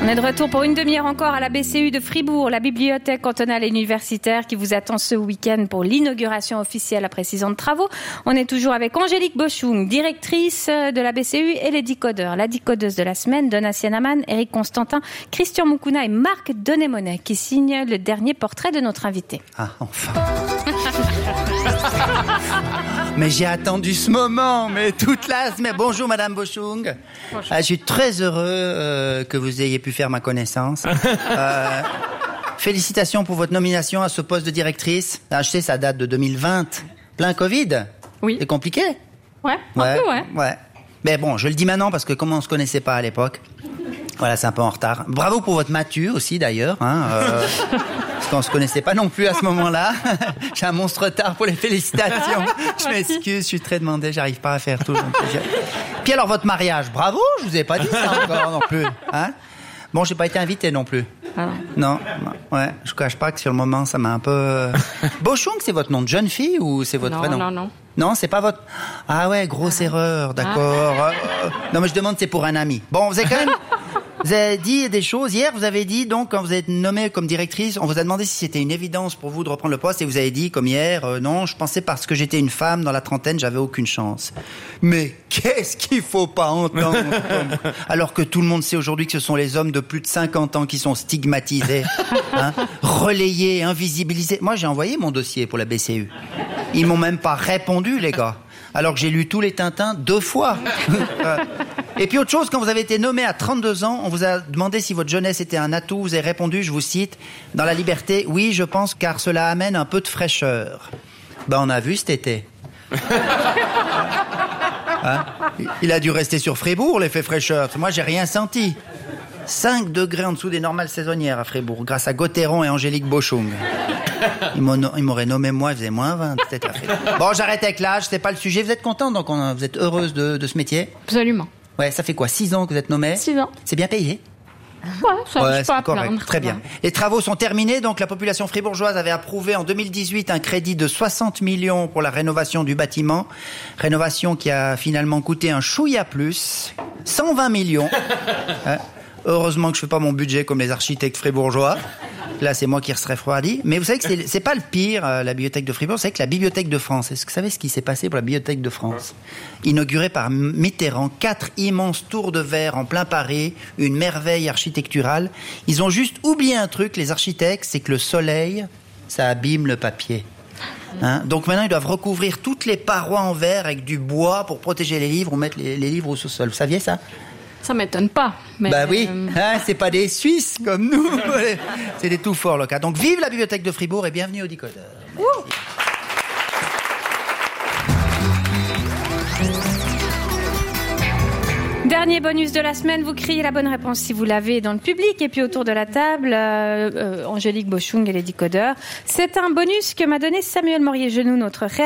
On est de retour pour une demi-heure encore à la BCU de Fribourg, la bibliothèque cantonale et universitaire qui vous attend ce week-end pour l'inauguration officielle après 6 ans de travaux. On est toujours avec Angélique Boschung, directrice de la BCU, et les décodeurs. La décodeuse de la semaine, Donatien Amann, Éric Constantin, Christian Moukouna et Marc Denémonet qui signent le dernier portrait de notre invité. Ah, enfin. Mais j'ai attendu ce moment, mais toute la semaine. Bonjour Madame Boschung. Bonjour. Je suis très heureux que vous ayez pu faire ma connaissance. Félicitations pour votre nomination à ce poste de directrice. Je sais, ça date de 2020. Plein Covid. Oui. C'est compliqué. Ouais, un peu, ouais. Mais bon, je le dis maintenant parce que comme on se connaissait pas à l'époque, voilà, c'est un peu en retard. Bravo pour votre matu aussi d'ailleurs, parce qu'on se connaissait pas non plus à ce moment-là. J'ai un monstre retard pour les félicitations. Je m'excuse, je suis très demandé, j'arrive pas à faire tout. Puis alors votre mariage, bravo, je vous ai pas dit ça encore non plus, hein. Bon, j'ai pas été invité non plus. Ah. Non, ouais, je cache pas que sur le moment, ça m'a un peu... Boschung, c'est votre nom de jeune fille ou c'est votre vrai nom? Non. Non, c'est pas votre... Ah ouais, grosse erreur, d'accord. Non, mais je demande, c'est pour un ami. Bon, vous avez quand même... Vous avez dit des choses. Hier, vous avez dit, donc, quand vous êtes nommée comme directrice, on vous a demandé si c'était une évidence pour vous de reprendre le poste et vous avez dit, comme hier, non, je pensais parce que j'étais une femme dans la trentaine, j'avais aucune chance. Mais qu'est-ce qu'il faut pas entendre? Alors que tout le monde sait aujourd'hui que ce sont les hommes de plus de 50 ans qui sont stigmatisés, relayés, invisibilisés. Moi, j'ai envoyé mon dossier pour la BCU. Ils m'ont même pas répondu, les gars. Alors que j'ai lu tous les Tintins 2 fois. Et puis autre chose, quand vous avez été nommé à 32 ans, on vous a demandé si votre jeunesse était un atout. Vous avez répondu, je vous cite, dans la liberté, oui, je pense, car cela amène un peu de fraîcheur. Ben, on a vu cet été. Il a dû rester sur Fribourg, l'effet fraîcheur. Moi, j'ai rien senti. 5 degrés en dessous des normales saisonnières à Fribourg, grâce à Gauthieron et Angélique Boschung. Ils m'auraient nommé moi, il faisait moins 20, peut-être. Bon, j'arrête avec l'âge, c'est pas le sujet. Vous êtes contente, donc vous êtes heureuse de ce métier? Absolument. Ouais, ça fait quoi, 6 ans que vous êtes nommée? 6 ans. C'est bien payé? Ouais, ça ouais, c'est pas à correct. plaindre. Très bien. Les travaux sont terminés, donc la population fribourgeoise avait approuvé en 2018 un crédit de 60 millions pour la rénovation du bâtiment. Rénovation qui a finalement coûté un chouïa plus, 120 millions. Heureusement que je fais pas mon budget comme les architectes fribourgeois. Là, c'est moi qui serais refroidi. Mais vous savez que c'est pas le pire, la bibliothèque de Fribourg. C'est que la Bibliothèque de France. Est-ce que vous savez ce qui s'est passé pour la Bibliothèque de France? Inaugurée par Mitterrand, 4 immenses tours de verre en plein Paris, une merveille architecturale. Ils ont juste oublié un truc, les architectes, c'est que le soleil, ça abîme le papier. Donc maintenant, ils doivent recouvrir toutes les parois en verre avec du bois pour protéger les livres ou mettre les livres au sous-sol. Vous saviez ça? Ça m'étonne pas. Mais bah oui, c'est pas des Suisses comme nous. C'est des tout forts, le cas. Donc vive la bibliothèque de Fribourg et bienvenue au Décodeur. Dernier bonus de la semaine, vous criez la bonne réponse si vous l'avez dans le public. Et puis autour de la table, Angélique Boschung et les décodeurs. C'est un bonus que m'a donné Samuel Morier-Genoux, notre réalisateur.